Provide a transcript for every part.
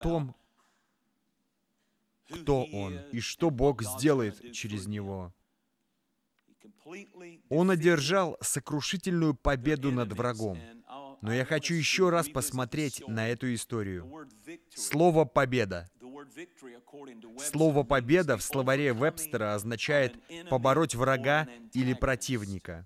том, кто Он и что Бог сделает через Него. Он одержал сокрушительную победу над врагом. Но я хочу еще раз посмотреть на эту историю. Слово «победа». Слово «победа» в словаре Вебстера означает «побороть врага или противника».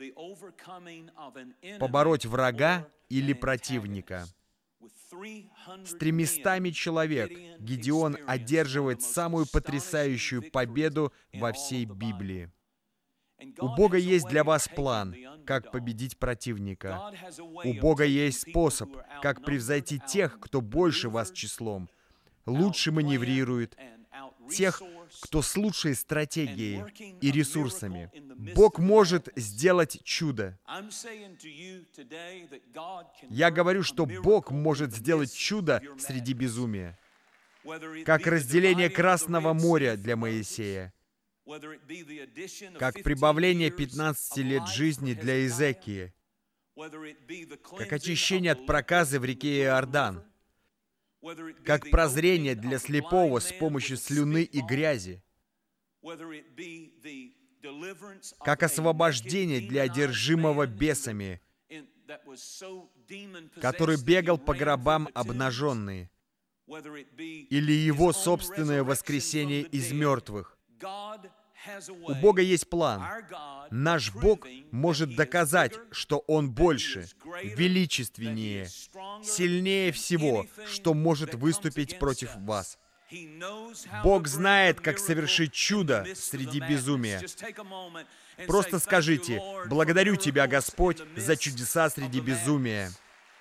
Побороть врага или противника. С 300 человек Гидеон одерживает самую потрясающую победу во всей Библии. У Бога есть для вас план, как победить противника. У Бога есть способ, как превзойти тех, кто больше вас числом, лучше маневрирует, тех, кто с лучшей стратегией и ресурсами. Бог может сделать чудо. Я говорю, что Бог может сделать чудо среди безумия, как разделение Красного моря для Моисея, как прибавление 15 лет жизни для Иезекии, как очищение от проказы в реке Иордан, как прозрение для слепого с помощью слюны и грязи, как освобождение для одержимого бесами, который бегал по гробам обнаженный, или его собственное воскресение из мертвых. У Бога есть план. Наш Бог может доказать, что Он больше, величественнее, сильнее всего, что может выступить против вас. Бог знает, как совершить чудо среди безумия. Просто скажите: «Благодарю Тебя, Господь, за чудеса среди безумия».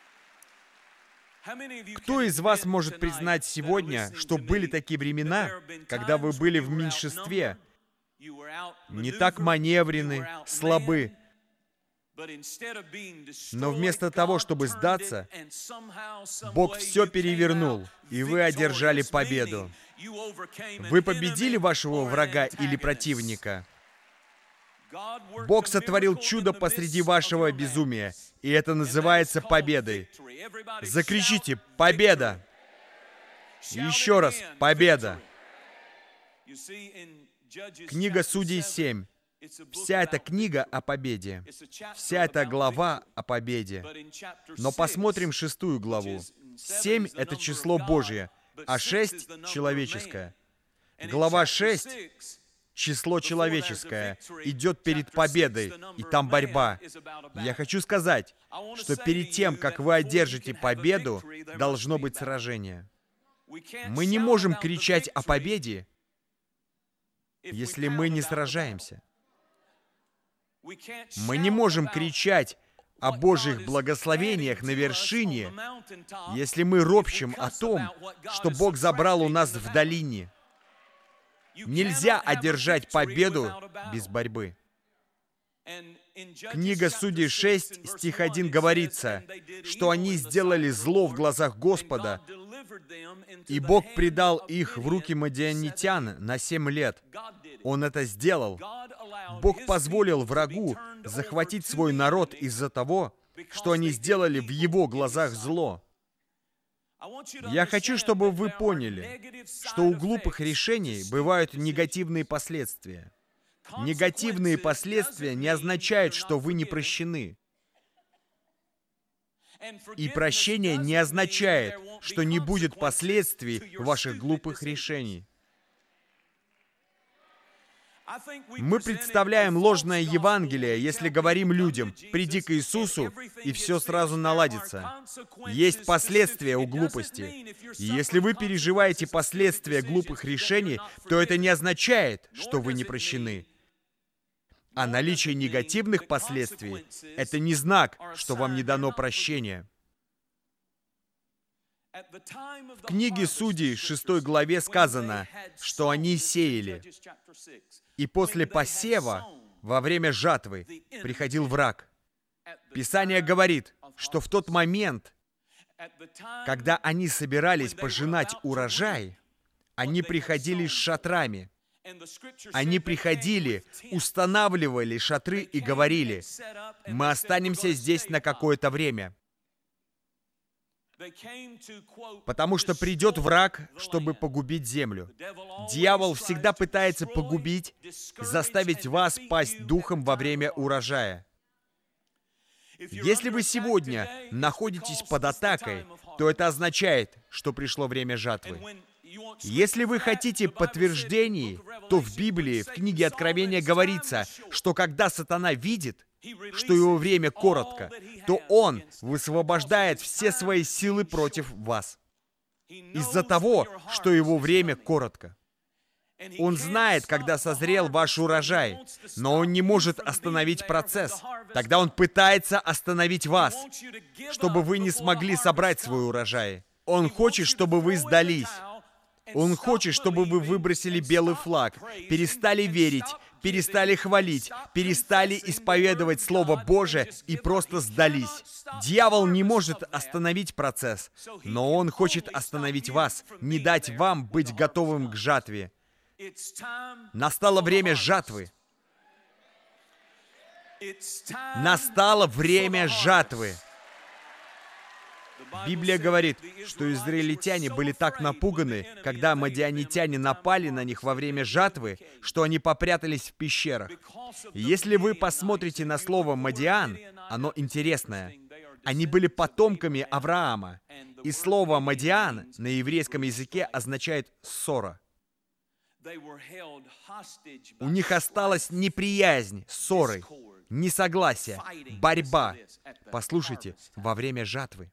Кто из вас может признать сегодня, что были такие времена, когда вы были в меньшинстве, не так маневрены, слабы, но вместо того, чтобы сдаться, Бог все перевернул, и вы одержали победу? Вы победили вашего врага или противника? Бог сотворил чудо посреди вашего безумия, и это называется победой. Закричите: «Победа!» Еще раз: «Победа!» Книга Судей 7. Вся эта книга о победе. Вся эта глава о победе. Но посмотрим 6 главу. 7 — это число Божье, а 6 — человеческое. Глава 6 — число человеческое, идет перед победой, и там борьба. Я хочу сказать, что перед тем, как вы одержите победу, должно быть сражение. Мы не можем кричать о победе, если мы не сражаемся. Мы не можем кричать о Божьих благословениях на вершине, если мы ропщем о том, что Бог забрал у нас в долине. Нельзя одержать победу без борьбы. Книга Судей 6, стих 1 говорится, что они сделали зло в глазах Господа, и Бог предал их в руки мадианитян на 7 лет. Он это сделал. Бог позволил врагу захватить свой народ из-за того, что они сделали в его глазах зло. Я хочу, чтобы вы поняли, что у глупых решений бывают негативные последствия. Негативные последствия не означают, что вы не прощены. И прощение не означает, что не будет последствий ваших глупых решений. Мы представляем ложное Евангелие, если говорим людям: «Приди к Иисусу, и все сразу наладится». Есть последствия у глупости. И если вы переживаете последствия глупых решений, то это не означает, что вы не прощены. А наличие негативных последствий — это не знак, что вам не дано прощение. В книге Судей 6 главе сказано, что они сеяли. И после посева, во время жатвы, приходил враг. Писание говорит, что в тот момент, когда они собирались пожинать урожай, они приходили с шатрами. Они приходили, устанавливали шатры и говорили: «Мы останемся здесь на какое-то время». Потому что придет враг, чтобы погубить землю. Дьявол всегда пытается погубить, заставить вас пасть духом во время урожая. Если вы сегодня находитесь под атакой, то это означает, что пришло время жатвы. Если вы хотите подтверждений, то в Библии, в книге Откровения говорится, что когда сатана видит, что его время коротко, то он высвобождает все свои силы против вас. Из-за того, что его время коротко. Он знает, когда созрел ваш урожай, но он не может остановить процесс. Тогда он пытается остановить вас, чтобы вы не смогли собрать свой урожай. Он хочет, чтобы вы сдались. Он хочет, чтобы вы выбросили белый флаг, перестали верить, перестали хвалить, перестали исповедовать Слово Божие и просто сдались. Дьявол не может остановить процесс, но он хочет остановить вас, не дать вам быть готовым к жатве. Настало время жатвы. Настало время жатвы. Библия говорит, что израильтяне были так напуганы, когда мадианитяне напали на них во время жатвы, что они попрятались в пещерах. И если вы посмотрите на слово «мадиан», оно интересное. Они были потомками Авраама. И слово «мадиан» на еврейском языке означает «ссора». У них осталась неприязнь, ссоры, несогласие, борьба. Послушайте, во время жатвы.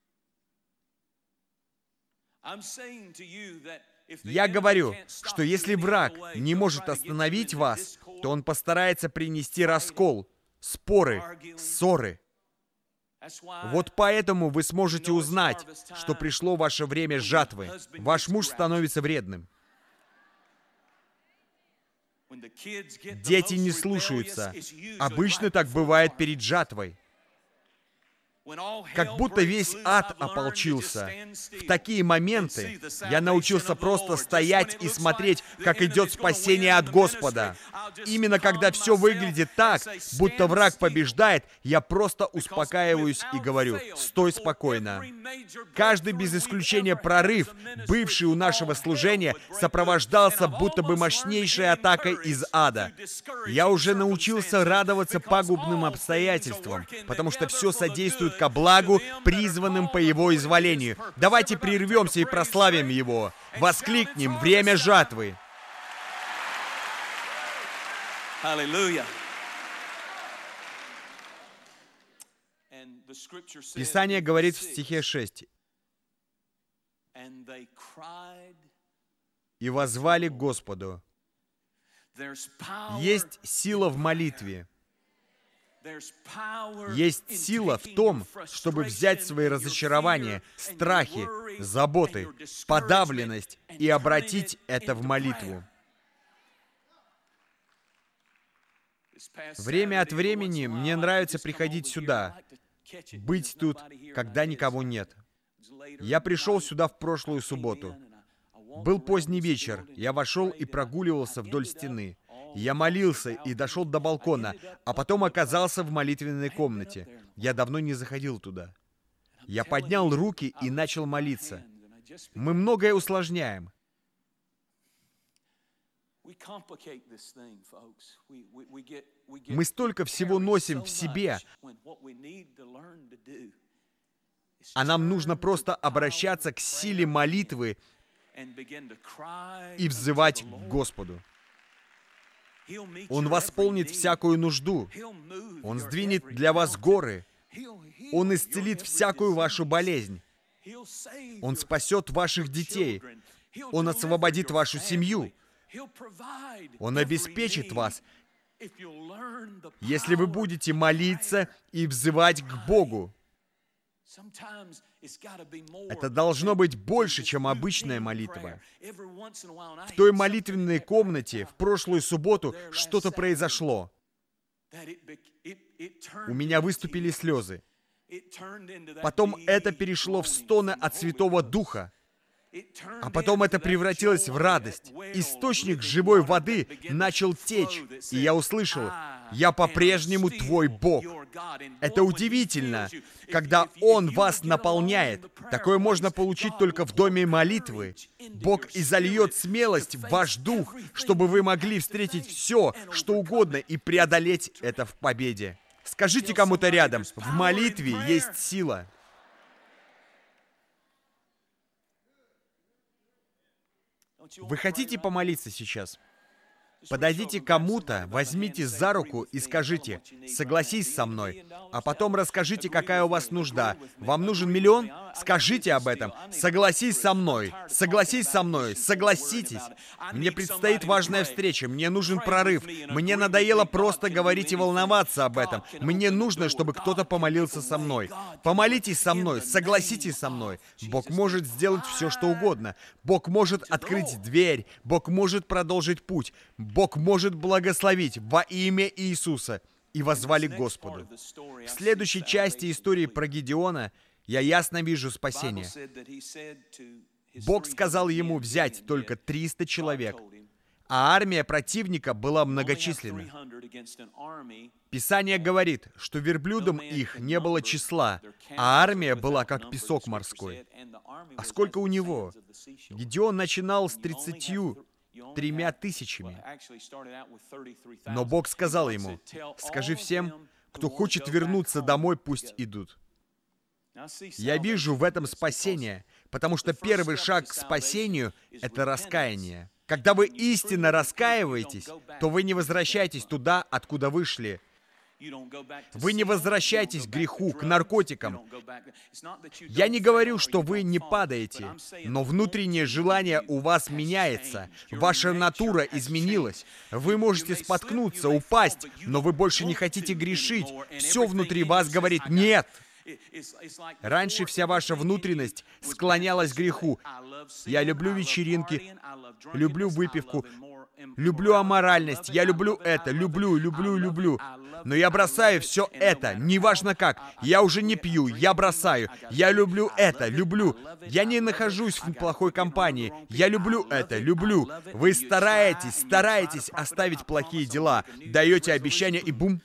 Я говорю, что если враг не может остановить вас, то он постарается принести раскол, споры, ссоры. Вот поэтому вы сможете узнать, что пришло ваше время жатвы. Ваш муж становится вредным. Дети не слушаются. Обычно так бывает перед жатвой. Как будто весь ад ополчился. В такие моменты я научился просто стоять и смотреть, как идет спасение от Господа. Именно когда все выглядит так, будто враг побеждает, я просто успокаиваюсь и говорю: «Стой спокойно». Каждый без исключения прорыв, бывший у нашего служения, сопровождался будто бы мощнейшей атакой из ада. Я уже научился радоваться пагубным обстоятельствам, потому что все содействует ко благу, призванным по Его изволению. Давайте прервемся и прославим Его. Воскликнем: время жатвы! Аллилуйя! Писание говорит в стихе 6: «И воззвали к Господу». Есть сила в молитве. Есть сила в том, чтобы взять свои разочарования, страхи, заботы, подавленность и обратить это в молитву. Время от времени мне нравится приходить сюда, быть тут, когда никого нет. Я пришел сюда в прошлую субботу. Был поздний вечер, я вошел и прогуливался вдоль стены. Я молился и дошел до балкона, а потом оказался в молитвенной комнате. Я давно не заходил туда. Я поднял руки и начал молиться. Мы многое усложняем. Мы столько всего носим в себе, а нам нужно просто обращаться к силе молитвы и взывать к Господу. Он восполнит всякую нужду. Он сдвинет для вас горы. Он исцелит всякую вашу болезнь. Он спасет ваших детей. Он освободит вашу семью. Он обеспечит вас, если вы будете молиться и взывать к Богу. Это должно быть больше, чем обычная молитва. В той молитвенной комнате в прошлую субботу что-то произошло. У меня выступили слезы. Потом это перешло в стоны от Святого Духа. А потом это превратилось в радость. Источник живой воды начал течь, и я услышал: «Я по-прежнему твой Бог». Это удивительно, когда Он вас наполняет. Такое можно получить только в доме молитвы. Бог изольет смелость в ваш дух, чтобы вы могли встретить все, что угодно, и преодолеть это в победе. Скажите кому-то рядом: в молитве есть сила. Вы хотите помолиться сейчас? Подойдите к кому-то, возьмите за руку и скажите: «Согласись со мной», а потом расскажите, какая у вас нужда. Вам нужен 1 000 000? Скажите об этом. «Согласись со мной», «Согласись со мной», «Согласитесь». Мне предстоит важная встреча, мне нужен прорыв. Мне надоело просто говорить и волноваться об этом. Мне нужно, чтобы кто-то помолился со мной. Помолитесь со мной, согласитесь со мной. Бог может сделать все, что угодно. Бог может открыть дверь. Бог может продолжить путь. Бог может благословить во имя Иисуса. И воззвали к Господу. В следующей части истории про Гидеона я ясно вижу спасение. Бог сказал ему взять только 300 человек, а армия противника была многочисленна. Писание говорит, что верблюдам их не было числа, а армия была как песок морской. А сколько у него? Гидеон начинал с 33 тысячами. Но Бог сказал ему: «Скажи всем, кто хочет вернуться домой, пусть идут». Я вижу в этом спасение, потому что первый шаг к спасению — это раскаяние. Когда вы истинно раскаиваетесь, то вы не возвращаетесь туда, откуда вышли. Вы не возвращаетесь к греху, к наркотикам. Я не говорю, что вы не падаете, но внутреннее желание у вас меняется. Ваша натура изменилась. Вы можете споткнуться, упасть, но вы больше не хотите грешить. Все внутри вас говорит «нет». Раньше вся ваша внутренность склонялась к греху. Я люблю вечеринки, люблю выпивку, люблю аморальность, я люблю это, люблю. Но я бросаю все это, неважно как. Я уже не пью, я бросаю. Я люблю это, люблю. Я не нахожусь в плохой компании. Я люблю это, люблю. Вы стараетесь оставить плохие дела. Даете обещания и бум.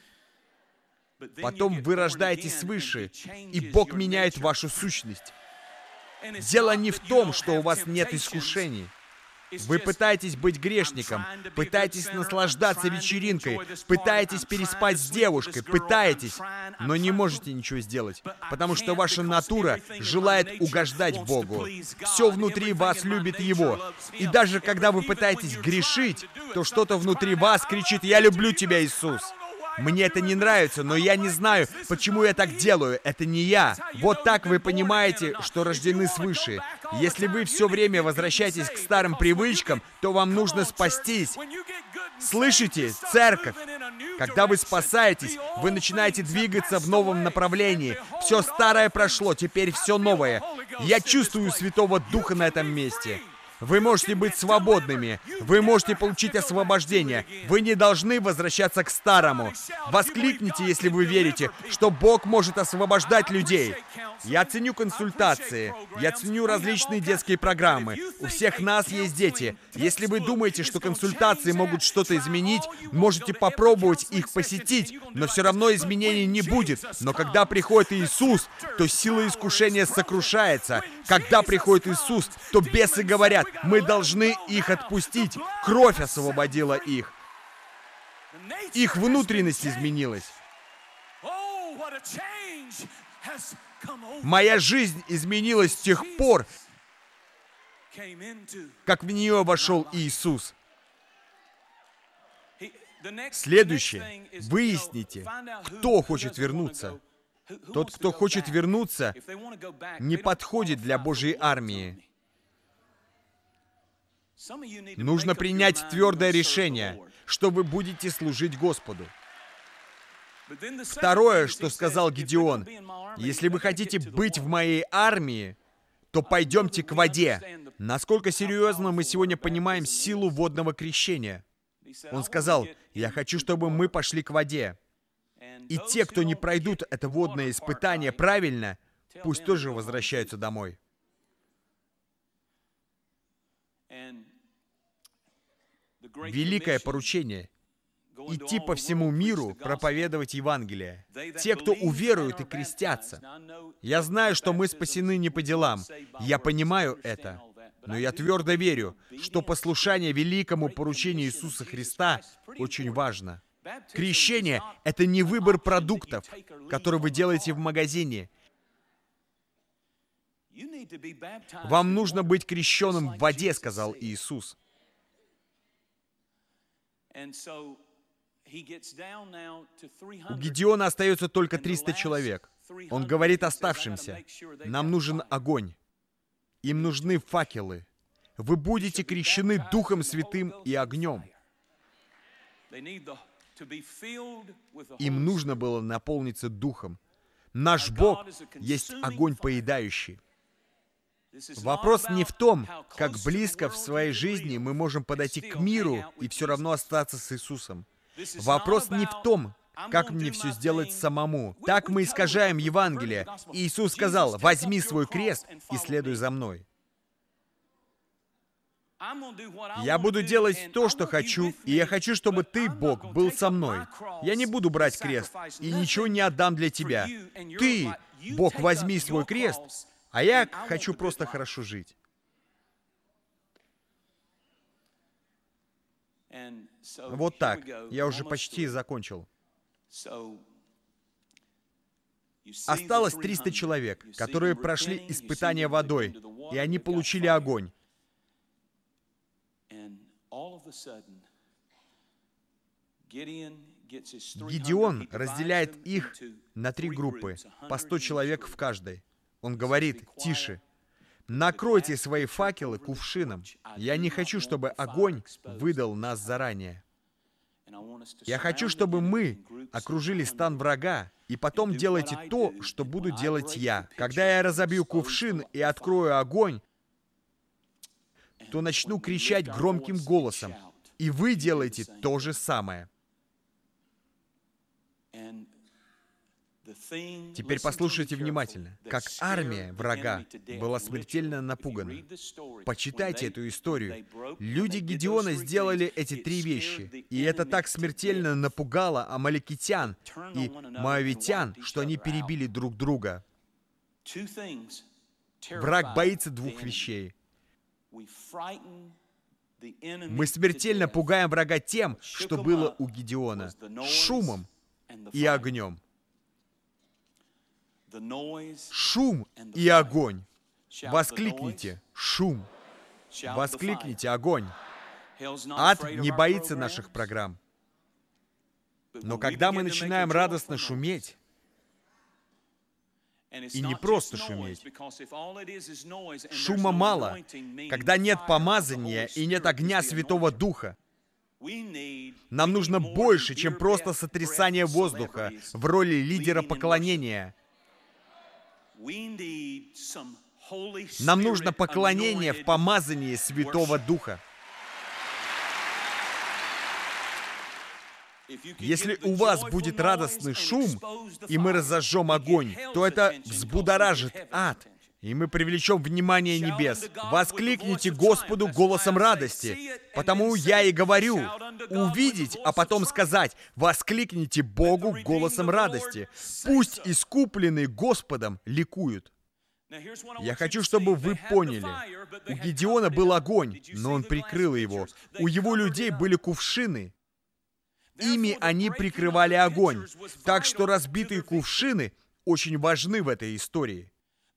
Потом вы рождаетесь свыше, и Бог меняет вашу сущность. Дело не в том, что у вас нет искушений. Вы пытаетесь быть грешником, пытаетесь наслаждаться вечеринкой, пытаетесь переспать с девушкой, но не можете ничего сделать, потому что ваша натура желает угождать Богу. Все внутри вас любит Его. И даже когда вы пытаетесь грешить, то что-то внутри вас кричит: «Я люблю тебя, Иисус». Мне это не нравится, но я не знаю, почему я так делаю. Это не я. Вот так вы понимаете, что рождены свыше. Если вы все время возвращаетесь к старым привычкам, то вам нужно спастись. Слышите, церковь? Когда вы спасаетесь, вы начинаете двигаться в новом направлении. Все старое прошло, теперь все новое. Я чувствую Святого Духа на этом месте. Вы можете быть свободными. Вы можете получить освобождение. Вы не должны возвращаться к старому. Воскликните, если вы верите, что Бог может освобождать людей. Я ценю консультации. Я ценю различные детские программы. У всех нас есть дети. Если вы думаете, что консультации могут что-то изменить, можете попробовать их посетить, но все равно изменений не будет. Но когда приходит Иисус, то сила искушения сокрушается. Когда приходит Иисус, то бесы говорят: мы должны их отпустить. Кровь освободила их. Их внутренность изменилась. Моя жизнь изменилась с тех пор, как в нее вошел Иисус. Следующее. Выясните, кто хочет вернуться. Тот, кто хочет вернуться, не подходит для Божьей армии. Нужно принять твердое решение, что вы будете служить Господу. Второе, что сказал Гидеон: если вы хотите быть в моей армии, то пойдемте к воде. Насколько серьезно мы сегодня понимаем силу водного крещения? Он сказал: я хочу, чтобы мы пошли к воде. И те, кто не пройдут это водное испытание правильно, пусть тоже возвращаются домой. Великое поручение — идти по всему миру, проповедовать Евангелие. Те, кто уверуют и крестятся. Я знаю, что мы спасены не по делам. Я понимаю это. Но я твердо верю, что послушание великому поручению Иисуса Христа очень важно. Крещение — это не выбор продуктов, которые вы делаете в магазине. Вам нужно быть крещенным в воде, сказал Иисус. У Гедеона остается только 300 человек. Он говорит оставшимся: нам нужен огонь. Им нужны факелы. Вы будете крещены Духом Святым и огнем. Им нужно было наполниться Духом. Наш Бог есть огонь поедающий. Вопрос не в том, как близко в своей жизни мы можем подойти к миру и все равно остаться с Иисусом. Вопрос не в том, как мне все сделать самому. Так мы искажаем Евангелие. И Иисус сказал: возьми свой крест и следуй за мной. Я буду делать то, что хочу, и я хочу, чтобы ты, Бог, был со мной. Я не буду брать крест и ничего не отдам для тебя. Ты, Бог, возьми свой крест, а я хочу просто хорошо жить. Вот так. Я уже почти закончил. Осталось 300 человек, которые прошли испытание водой, и они получили огонь. Гедеон разделяет их на 3 группы, по 100 человек в каждой. Он говорит: тише, накройте свои факелы кувшином. Я не хочу, чтобы огонь выдал нас заранее. Я хочу, чтобы мы окружили стан врага, и потом делайте то, что буду делать я. Когда я разобью кувшин и открою огонь, то начну кричать громким голосом, и вы делаете то же самое. Теперь послушайте внимательно, как армия врага была смертельно напугана. Почитайте эту историю. Люди Гедеона сделали эти 3 вещи, и это так смертельно напугало амаликитян и моавитян, что они перебили друг друга. Враг боится 2 вещей. Мы смертельно пугаем врага тем, что было у Гедеона: шумом и огнем. Шум и огонь. Воскликните: шум. Воскликните: огонь. Ад не боится наших программ. Но когда мы начинаем радостно шуметь, и не просто шуметь, шума мало, когда нет помазания и нет огня Святого Духа. Нам нужно больше, чем просто сотрясание воздуха в роли лидера поклонения. Нам нужно поклонение в помазании Святого Духа. Если у вас будет радостный шум, и мы разожжем огонь, то это взбудоражит ад, и мы привлечем внимание небес. Воскликните Господу голосом радости, потому я и говорю: увидеть, а потом сказать: воскликните Богу голосом радости. Пусть искупленные Господом ликуют. Я хочу, чтобы вы поняли. У Гедеона был огонь, но он прикрыл его. У его людей были кувшины. Ими они прикрывали огонь. Так что разбитые кувшины очень важны в этой истории.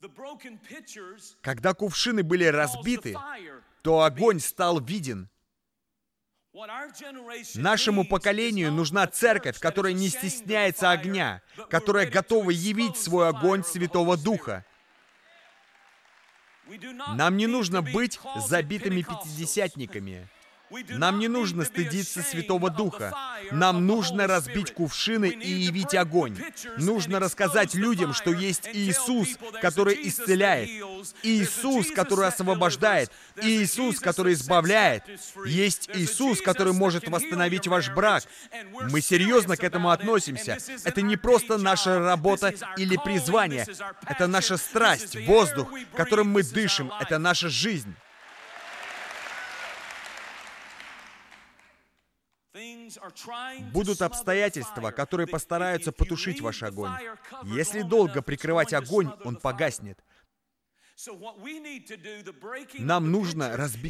Когда кувшины были разбиты, то огонь стал виден. Нашему поколению нужна церковь, которая не стесняется огня, которая готова явить свой огонь Святого Духа. Нам не нужно быть забитыми пятидесятниками. Нам не нужно стыдиться Святого Духа. Нам нужно разбить кувшины и явить огонь. Нужно рассказать людям, что есть Иисус, который исцеляет, Иисус, который освобождает, Иисус, который избавляет. Есть Иисус, который может восстановить ваш брак. Мы серьезно к этому относимся. Это не просто наша работа или призвание. Это наша страсть, воздух, которым мы дышим. Это наша жизнь. Будут обстоятельства, которые постараются потушить ваш огонь. Если долго прикрывать огонь, он погаснет. Нам нужно разбить